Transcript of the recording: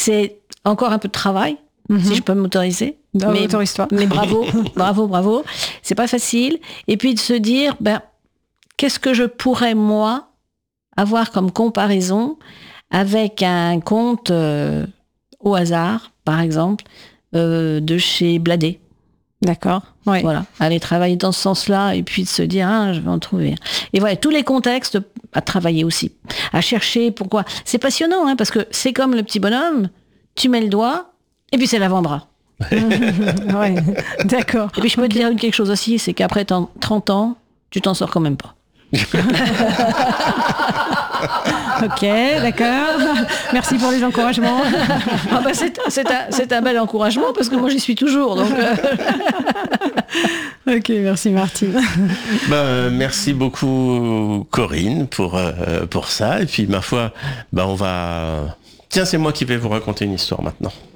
c'est encore un peu de travail, si je peux m'autoriser. Non, autorise-toi. Mais bravo. C'est pas facile. Et puis de se dire, qu'est-ce que je pourrais, moi, avoir comme comparaison avec un conte au hasard, par exemple, de chez Bladé. D'accord. Oui. Voilà, aller travailler dans ce sens-là et puis de se dire, je vais en trouver. Et voilà, tous les contextes à travailler aussi, à chercher pourquoi. C'est passionnant, parce que c'est comme le petit bonhomme, tu mets le doigt et puis c'est l'avant-bras. Ouais, d'accord. Et puis je peux te dire quelque chose aussi, c'est qu'après 30 ans, tu t'en sors quand même pas. Ok, d'accord. Merci pour les encouragements. C'est un bel encouragement parce que moi j'y suis toujours. Donc Ok, merci Martine. Merci beaucoup Corinne pour ça. Et puis ma foi, on va... Tiens, c'est moi qui vais vous raconter une histoire maintenant.